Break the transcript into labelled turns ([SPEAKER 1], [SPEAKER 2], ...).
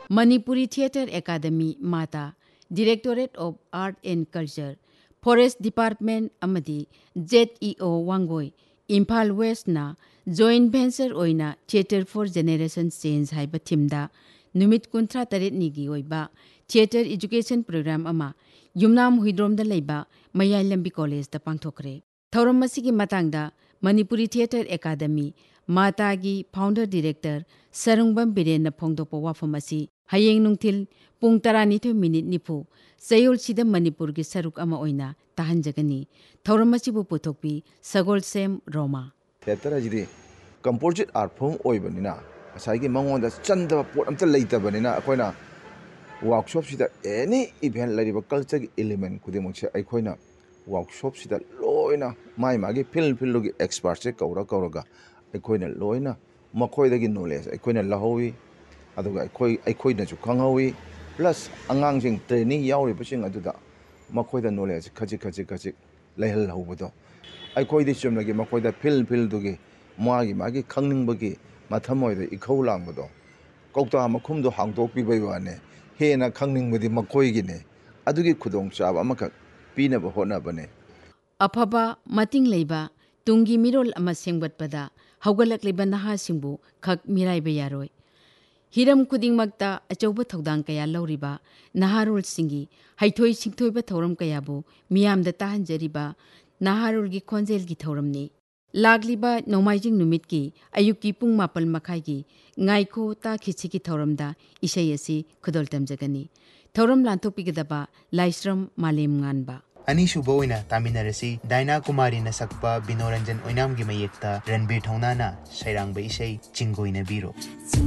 [SPEAKER 1] Manipuri Theatre Academy Mata, Directorate of Art and Culture, Forest Department amadi ZEO Wangoi, Impal West na Joint Venture oina Theatre for Generation Change haiba thimda numit kuntra taret nigi oiba Theatre Education Program ama Yumnam Huidrom da leiba Mayai Lambi College da pangthokre. Thauram masigi matangda Manipuri Theatre Academy Mata gi Founder Director Sarungbam Biren na phongdokpa wafam asi hayeng nungthil pung 12 nipu Sayol sida Manipur gi saruk ama oina tahanjagani thauram asibu puthokpi Sagol Sem Roma.
[SPEAKER 2] Theatre ajidi composite art form oibanina asaigi mangonda chandaba pot amta leitabanina akoina workshop sida any event lariba culture element kudimongse aikoina workshop sida loina mai magi film logi expert se kauraga aikoina loina makoidagi knowledge aikoina lahowi aduga aikoina ju khanghawi plus angangsing training yauri pasing aduda makoida knowledge khaji lehal hawbodo aikoidi chumnagi makoida film dugi magi khangningbogi mathamoida ikhau langbodo kokta makhumdo hangdokpi baiwane hena khangningmodi makoigine adugi khudong chaba amakak pinaba honabane
[SPEAKER 1] Afaba mating leiba tungi mirol ama sengbatpada haugalak leiba naha singbu khak mirai ba yaroi hiram kuding makta achauba thodang kaya lauriba naharul singi haithoi singthoi ba thoram kaya bu miyam da tahan jariba naharul gi khonjel gi thoramni lagliba nomaijing numit ki ayuki pung mapal makhai gi ngaikho ta khichi ki thoramda isai asi khudol tamjagani thoram lanthokpi gidaba laisram malem nganba
[SPEAKER 3] अनीशुब ओइना तामिनरसी Diana कुमारी न सकपा बिनोरंजन ओइनाम गी मयेक्ता रणबीर ठौनाना सैरांग बइसै चिंगोइना बिरो